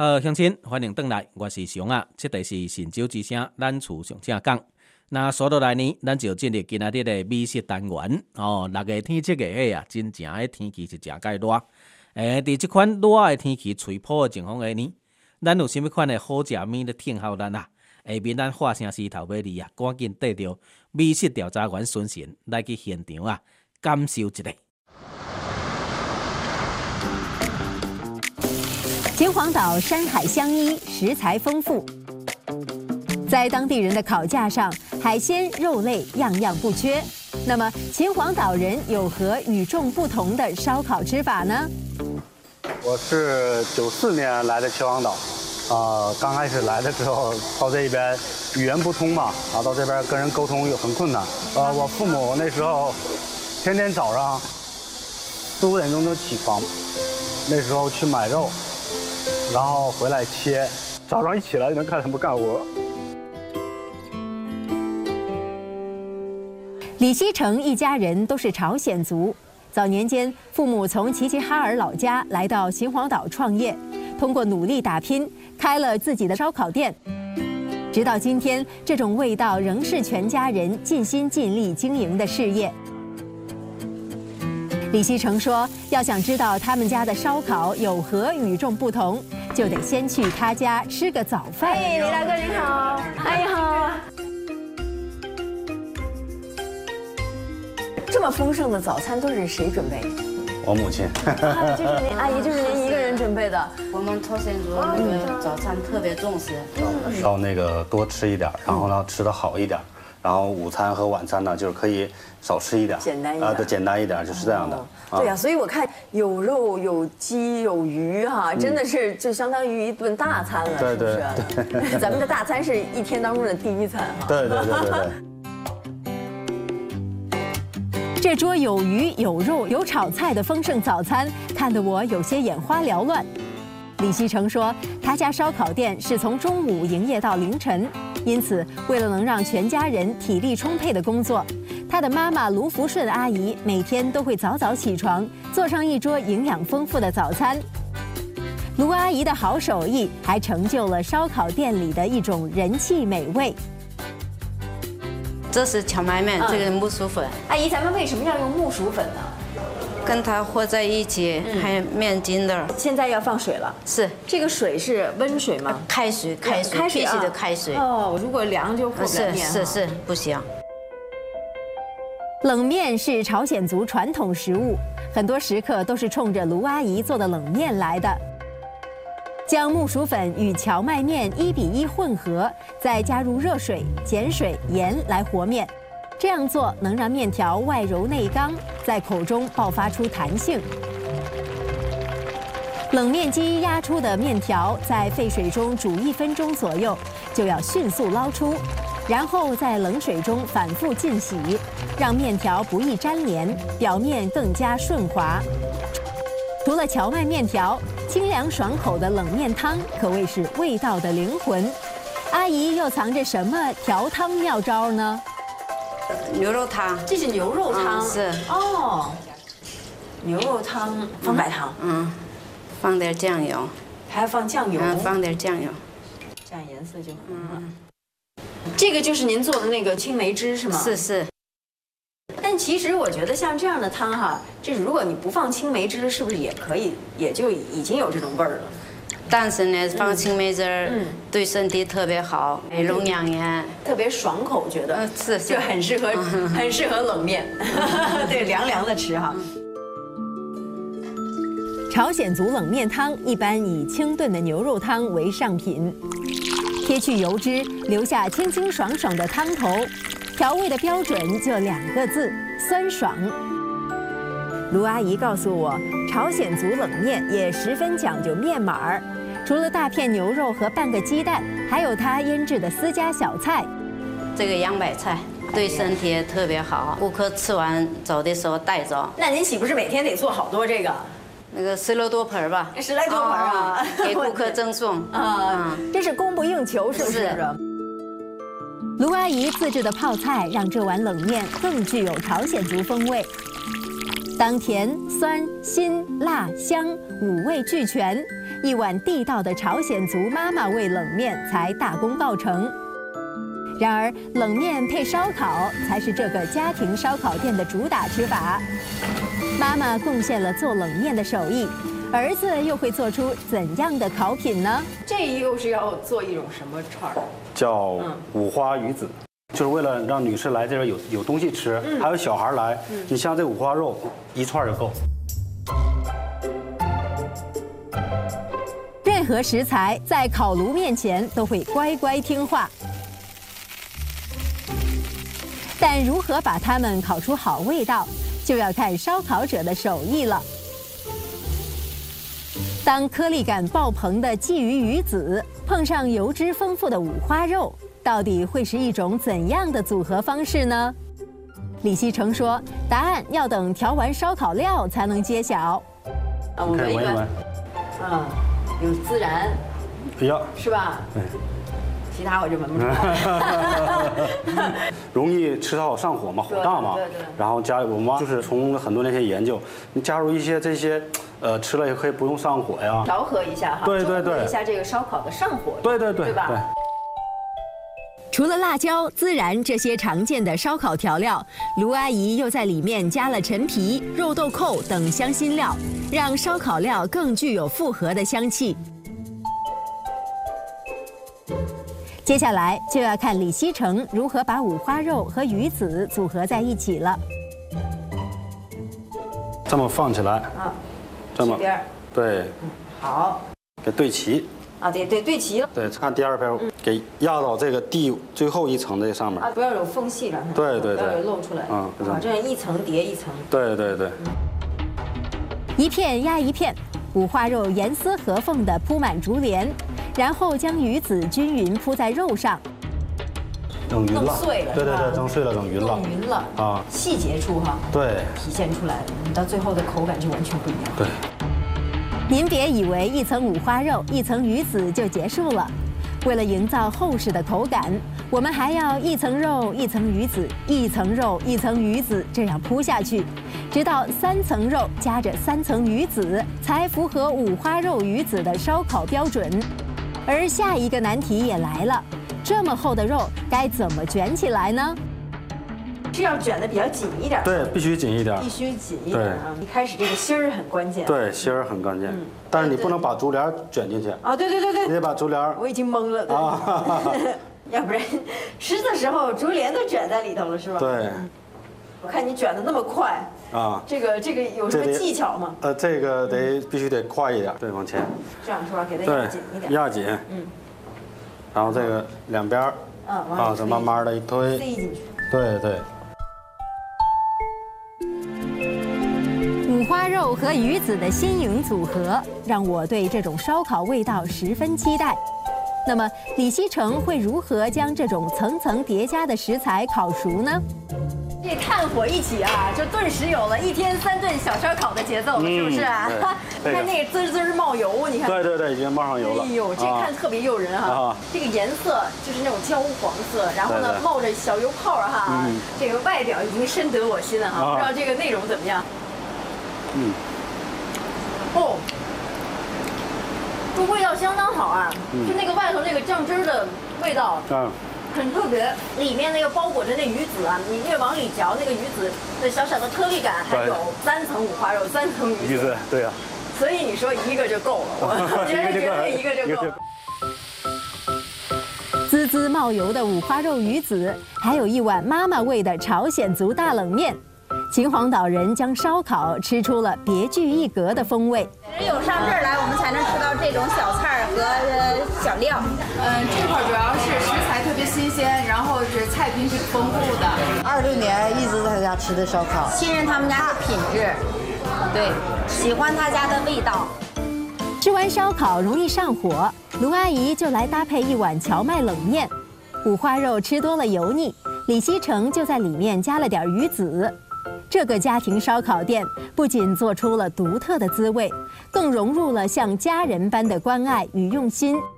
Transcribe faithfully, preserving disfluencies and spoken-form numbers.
好，乡亲，欢迎回来，我是熊啊。这里是神州之声，咱厝上正讲。那说到来呢，咱就进入今仔日的美食单元哦。六月天、七月下啊，真正的天气是真介热。诶，伫这款热的天气吹破的情况下呢，咱有啥物款的好食面咧听候咱啊？下面咱话声势头尾里啊，赶紧带着美食调查员孙贤来去现场啊，感受一下。 秦皇岛山海相依，食材丰富，在当地人的烤架上，海鲜、肉类样样不缺。那么，秦皇岛人有何与众不同的烧烤吃法呢？ 我是九四年来的秦皇岛，啊、呃，刚开始来的时候到这边语言不通嘛，然后到这边跟人沟通又很困难。呃，我父母那时候天天早上四五点钟就起床，那时候去买肉。然后回来切，早上一起来就能看他们干活。 李希成一家人都是朝鲜族，早年间父母从齐齐哈尔老家来到秦皇岛创业，通过努力打拼，开了自己的烧烤店。直到今天，这种味道仍是全家人尽心尽力经营的事业。李希成说：“要想知道他们家的烧烤有何与众不同，就得先去他家吃个早饭。” 哎，李大哥您好，哎好。这么丰盛的早餐都是谁准备？ 我母亲。 啊，就是您阿姨，就是您一个人准备的。 我们朝鲜族那个早餐特别重视， 要那个多吃一点，然后呢吃得好一点，然后午餐和晚餐呢就是可以少吃一点， 简单一点啊，对，简单一点就是这样的。 哦、对呀、啊，所以我看有肉有鸡有鱼哈、啊，真的是就相当于一顿大餐了， 对对是不是？咱们的大餐是一天当中的第一餐哈。 对对对对对。 这桌有鱼有肉有炒菜的丰盛早餐，看得我有些眼花缭乱。李希成说，他家烧烤店是从中午营业到凌晨，因此为了能让全家人体力充沛的工作，他的妈妈卢福顺阿姨每天都会早早起床，做上一桌营养丰富的早餐。卢阿姨的好手艺还成就了烧烤店里的一种人气美味。 这是荞麦面，这个木薯粉。 阿姨，咱们为什么要用木薯粉呢？ 跟它和在一起，还有面筋的。 现在要放水了。 是， 这个水是温水吗？ 开水，开水， 开水必须的开水。 哦，如果凉就和不了面。 是是是，不行。 冷面是朝鲜族传统食物，很多食客都是冲着卢阿姨做的冷面来的。将木薯粉与荞麦面一比一混合，再加入热水、碱水、盐来和面。这样做能让面条外柔内刚，在口中爆发出弹性。冷面机压出的面条在沸水中煮一分钟左右，就要迅速捞出，然后在冷水中反复浸洗，让面条不易粘连，表面更加顺滑。除了荞麦面条，清凉爽口的冷面汤可谓是味道的灵魂。阿姨又藏着什么调汤妙招呢？ 牛肉汤， 这是牛肉汤， 嗯、是哦。牛肉汤放白糖， 嗯，放点酱油， 还要放酱油， 嗯，放点酱油， 这样颜色就红了。嗯、这个就是您做的那个青梅汁是吗？ 是是。 但其实我觉得像这样的汤哈，这如果你不放青梅汁，是不是也可以，也就已经有这种味儿了？ 但是呢，放青梅汁儿、嗯、对身体特别好，美容养颜， 特别爽口，觉得、 嗯、是是， 就很适合，嗯、很适合冷面，对，凉凉的吃哈。 朝鲜族冷面汤一般以清炖的牛肉汤为上品，撇去油脂，留下清清爽爽的汤头。调味的标准就两个字：酸爽。卢阿姨告诉我，朝鲜族冷面也十分讲究面码儿，除了大片牛肉和半个鸡蛋，还有她腌制的私家小菜。 这个洋白菜对身体也特别好，顾客吃完走的时候带走。 那您岂不是每天得做好多这个？ 那个十来多盆吧， 十来多盆啊， 哦、给顾客赠送啊，嗯、这是供不应求，是不是？是卢阿姨自制的泡菜让这碗冷面更具有朝鲜族风味。 当甜、酸、辛、辣、香五味俱全，一碗地道的朝鲜族妈妈味冷面才大功告成。然而，冷面配烧烤才是这个家庭烧烤店的主打吃法。妈妈贡献了做冷面的手艺，儿子又会做出怎样的烤品呢？ 这又是要做一种什么串儿？ 叫五花鱼子。就是为了让女士来这边有有东西吃，还有小孩来，你像这五花肉一串就够。 任何食材在烤炉面前都会乖乖听话，但如何把它们烤出好味道，就要看烧烤者的手艺了。当颗粒感爆棚的鲫鱼鱼子碰上油脂丰富的五花肉，到底会是一种怎样的组合方式呢？李希成说，答案要等调完烧烤料才能揭晓。 啊，我闻一闻。啊，有孜然。 哎呀， 是吧？ 对。 其他我就闻不出来。 容易吃到上火嘛，火大嘛。 对对。 然后加我妈就是从很多年前研究，你加入一些这些，呃，吃了也可以不用上火呀。 调和一下哈。 对对对。 一下这个烧烤的上火。 对对对。 对吧？对。 除了辣椒、孜然这些常见的烧烤调料，卢阿姨又在里面加了陈皮、肉豆蔻等香辛料，让烧烤料更具有复合的香气。接下来就要看李希成如何把五花肉和鱼子组合在一起了。 这么放起来啊， 这么对， 好， 给对齐。 啊，得得对齐了。 对，看第二片，给压到这个地最后一层这上面。 啊，不要有缝隙了。 对对对， 不要有露出来。 嗯， 啊，这样一层叠一层。 对对对。 一片压一片，五花肉严丝合缝地铺满竹帘，然后将鱼子均匀铺在肉上。 整匀了。 弄碎了。 对对对，整碎了，整匀了。 弄匀了。啊，细节处哈。 对。 体现出来了，你到最后的口感就完全不一样。 对。 您别以为一层五花肉、一层鱼子就结束了，为了营造厚实的口感，我们还要一层肉、一层鱼子、一层肉、一层鱼子这样铺下去，直到三层肉夹着三层鱼子，才符合五花肉鱼子的烧烤标准。而下一个难题也来了，这么厚的肉该怎么卷起来呢？ 是要卷的比较紧一点。 对，必须紧一点。 必须紧一点啊！一开始这个芯儿很关键。 对，芯儿很关键。嗯。但是你不能把竹帘卷进去。 啊，对对对对。 你得把竹帘。 我已经懵了。啊。要不然吃的时候竹帘都卷在里头了，是吧？ 对。 我看你卷的那么快。啊。这个这个有什么技巧吗？ 呃，这个得必须得快一点，对，往前。 这样是吧？给它压紧一点。 压紧。嗯。然后这个两边儿。 啊，往啊，再慢慢的一推。 塞进去。 对对。 五花肉和鱼子的新颖组合，让我对这种烧烤味道十分期待。那么，李希成会如何将这种层层叠加的食材烤熟呢？ 这炭火一起啊，就顿时有了一天三顿小烧烤的节奏了，是不是啊？看那个滋滋冒油，你看。 对对对，已经冒上油了。 哎呦，这看特别诱人哈！这个颜色就是那种焦黄色，然后呢冒着小油泡哈，这个外表已经深得我心了哈，不知道这个内容怎么样？嗯。哦，这味道相当好啊！就那个外头那个酱汁的味道。嗯。很特别，里面那个包裹着那鱼子啊，你越往里嚼，那个鱼子的小小的颗粒感，还有三层五花肉，三层鱼子， 对呀。 所以你说一个就够了，我觉得绝对一个就够了。 滋滋冒油的五花肉鱼子，还有一碗妈妈味的朝鲜族大冷面，秦皇岛人将烧烤吃出了别具一格的风味。 只有上这儿来，我们才能吃到这种小菜和呃小料。 嗯，这块主要是食材特别新鲜，然后是菜品挺丰富的。 二六年一直在家吃的烧烤， 信任他们家的品质，对，喜欢他家的味道。 吃完烧烤容易上火，卢阿姨就来搭配一碗荞麦冷面。五花肉吃多了油腻，李希成就在里面加了点鱼子。这个家庭烧烤店不仅做出了独特的滋味，更融入了像家人般的关爱与用心。